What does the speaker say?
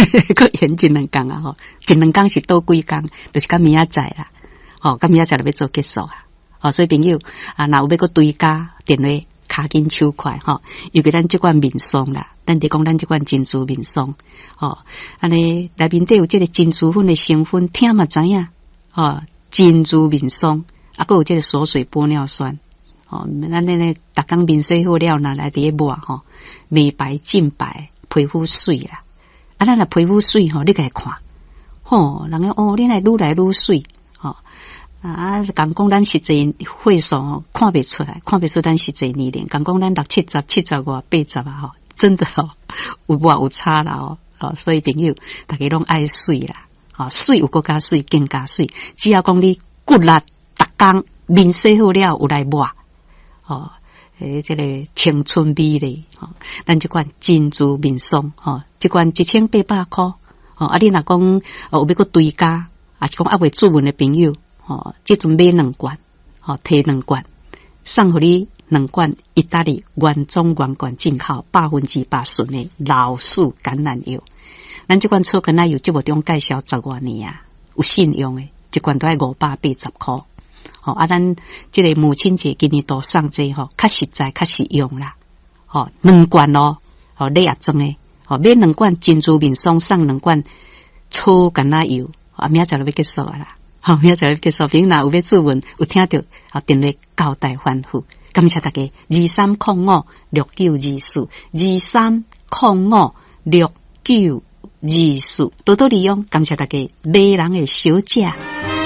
佫延一两工啊吼，一两工是倒几工，就是到明仔载啦，吼，到明仔载就要做结束啊，吼，所以朋友啊，若有要佫追加电话，卡紧手快吼，尤其咱即款面霜啦，咱伫讲咱即款珍珠面霜，吼，安尼内面底有即个珍珠粉的成分，听嘛知影，吼，珍珠面霜，啊，佫有即个锁水玻尿酸。哦，咱呢，逐工面洗好了，拿来伫抹吼，美白净白，皮肤水啦。啊，咱若皮肤水吼，你家看，吼，人家哦，你来愈来愈水，吼啊，讲讲咱实际岁数吼，看不出来，看不出咱实际年龄。讲讲咱60、70、75、80啊，吼，真的吼，有抹有差啦哦，哦，所以朋友大家拢爱水啦，吼，水有更加水，更加水。只要讲你骨力，逐工面洗好了，有来抹。哦，这个青春美丽，哦，咱这款珍珠面霜，哦，这款1800块，哦，啊，你若讲有要搁追加，啊，是讲还未注文的朋友，哦，这阵买2罐，哦，摕2罐，送互你2罐意大利原装原罐进口100%纯的老树橄榄油，咱这款草橄榄油节目中介绍10多年啊，有信用的，一罐都要580块。哦，啊，咱这个母亲节今年都送这吼，较实在、较实用啦。哦，2罐哦，哦，你也装诶，哦，买2罐珍珠面霜，送2罐草橄榄油，啊，明仔载就要结束啊啦。好，明仔载要结束，朋友若有要注文，有听到啊，电话交代吩咐，感谢大家23056924，23056924，多多利用，感谢大家买人的小姐。